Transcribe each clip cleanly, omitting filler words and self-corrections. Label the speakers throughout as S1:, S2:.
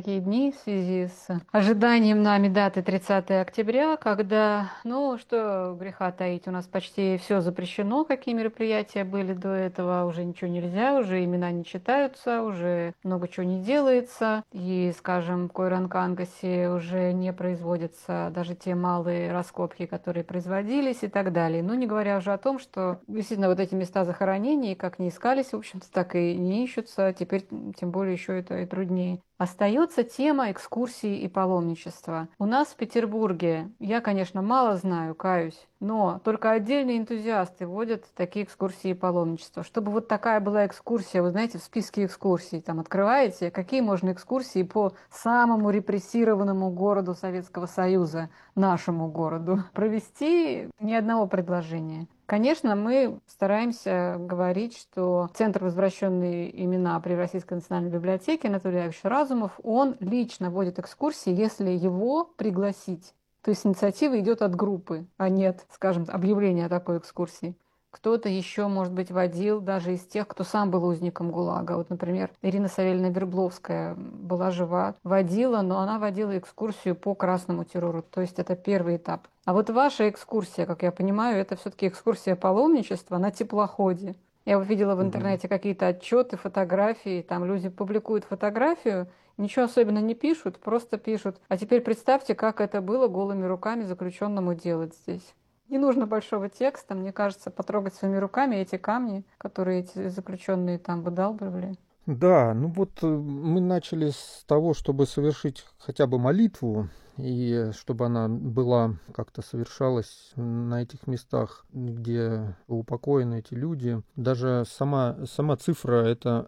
S1: такие дни в связи с ожиданием нами даты 30 октября, когда, ну, что греха таить, у нас почти все запрещено, какие мероприятия были до этого, уже ничего нельзя, уже имена не читаются, уже много чего не делается, и, скажем, в Койран-Кангасе уже не производятся даже те малые раскопки, которые производились и так далее. Ну, не говоря уже о том, что действительно вот эти места захоронений, как не искались, в общем-то, так и не ищутся, теперь тем более еще это и труднее. Остается тема экскурсий и паломничества. У нас в Петербурге, я, конечно, мало знаю, каюсь, но только отдельные энтузиасты водят такие экскурсии и паломничества. Чтобы вот такая была экскурсия, вы знаете, в списке экскурсий, там открываете, какие можно экскурсии по самому репрессированному городу Советского Союза, нашему городу, провести ни одного предложения. Конечно, мы стараемся говорить, что Центр возвращенные имена при Российской национальной библиотеке Анатолий Яковлевич Разумов, он лично водит экскурсии, если его пригласить. То есть инициатива идет от группы, а нет, скажем, объявления о такой экскурсии. Кто-то еще, может быть, водил даже из тех, кто сам был узником ГУЛАГа. Вот, например, Ирина Савельевна Вербловская была жива, водила, но она водила экскурсию по красному террору. То есть это первый этап. А вот ваша экскурсия, как я понимаю, это все-таки экскурсия паломничества на теплоходе. Я вот видела в
S2: Мгм.
S1: интернете какие-то отчеты, фотографии, там люди публикуют фотографию, ничего особенно не пишут, просто пишут. А теперь представьте, как это было голыми руками заключенному делать здесь. Не нужно большого текста, мне кажется, потрогать своими руками эти камни, которые эти заключенные там выдалбливали.
S2: Да, ну вот мы начали с того, чтобы совершить хотя бы молитву, и чтобы она была как-то совершалась на этих местах, где упокоены эти люди. Даже сама цифра — это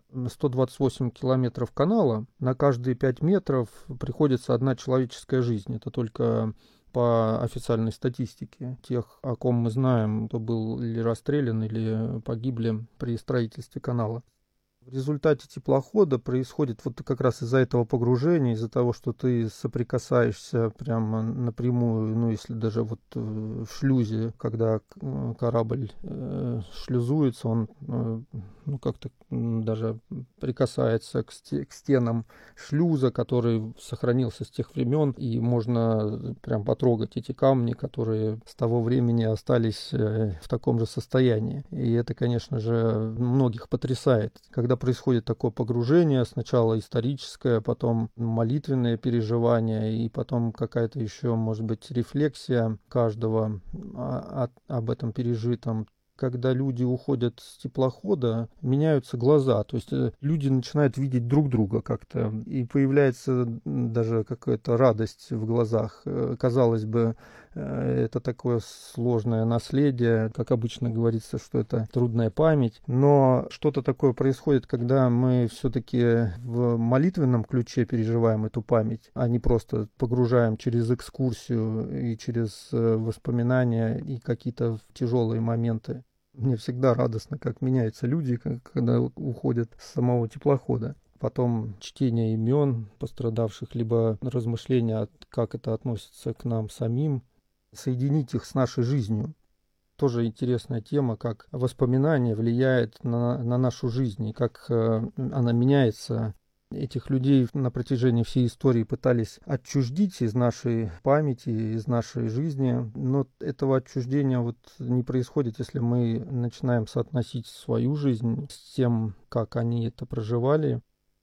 S2: 128 километров канала. На каждые 5 метров приходится одна человеческая жизнь. Это только по официальной статистике тех, о ком мы знаем, кто был или расстрелян, или погибли при строительстве канала. В результате теплохода происходит вот как раз из-за этого погружения, из-за того, что ты соприкасаешься прямо напрямую, ну если даже вот в шлюзе, когда корабль шлюзуется, он ну как-то даже прикасается к стенам шлюза, который сохранился с тех времен, и можно прям потрогать эти камни, которые с того времени остались в таком же состоянии. И это, конечно же, многих потрясает. Когда происходит такое погружение, сначала историческое, потом молитвенное переживание, и потом какая-то еще, может быть, рефлексия каждого об этом пережитом. Когда люди уходят с теплохода, меняются глаза, то есть люди начинают видеть друг друга как-то, и появляется даже какая-то радость в глазах. Казалось бы, это такое сложное наследие, как обычно говорится, что это трудная память, но что-то такое происходит, когда мы все-таки в молитвенном ключе переживаем эту память, а не просто погружаем через экскурсию и через воспоминания и какие-то тяжелые моменты. Мне всегда радостно, как меняются люди, когда уходят с самого теплохода. Потом чтение имен пострадавших, либо размышления, как это относится к нам самим, соединить их с нашей жизнью. Тоже интересная тема, как воспоминание влияет на нашу жизнь, и как она меняется. Этих людей на протяжении всей истории пытались отчуждить из нашей памяти, из нашей жизни, но этого отчуждения вот не происходит, если мы начинаем соотносить свою жизнь с тем, как они это проживали.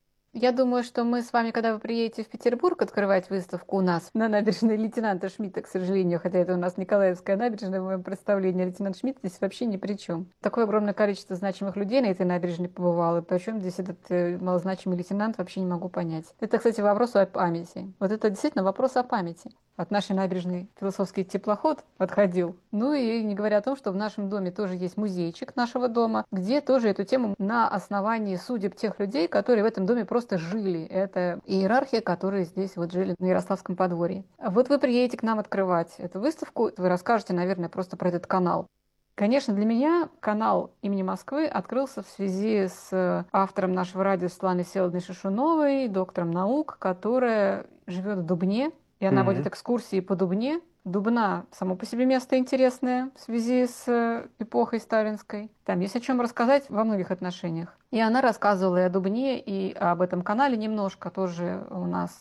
S1: Я думаю, что мы с вами, когда вы приедете в Петербург открывать выставку у нас на набережной лейтенанта Шмидта, к сожалению, хотя это у нас Николаевская набережная, в моем представлении лейтенант Шмидт здесь вообще ни при чем. Такое огромное количество значимых людей на этой набережной побывало, причем здесь этот малозначимый лейтенант вообще не могу понять. Это, кстати, вопрос о памяти. Вот это действительно вопрос о памяти. От нашей набережной философский теплоход отходил. Ну и не говоря о том, что в нашем доме тоже есть музейчик нашего дома, где тоже эту тему на основании судеб тех людей, которые в этом доме просто жили. Это иерархия, которые здесь вот жили на Ярославском подворье. Вот вы приедете к нам открывать эту выставку, вы расскажете, наверное, просто про этот канал. Конечно, для меня канал имени Москвы открылся в связи с автором нашего радио Светланой Всеволодовной Шишуновой, доктором наук, которая живет в Дубне, и она водит
S2: Мгм.
S1: экскурсии по Дубне. Дубна само по себе место интересное в связи с эпохой сталинской. Там есть о чем рассказать во многих отношениях. И она рассказывала и о Дубне, и об этом канале немножко. Тоже у нас